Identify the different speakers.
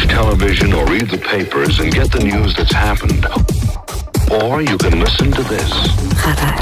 Speaker 1: television or read the papers and get the news that's happened. Or you can listen to this.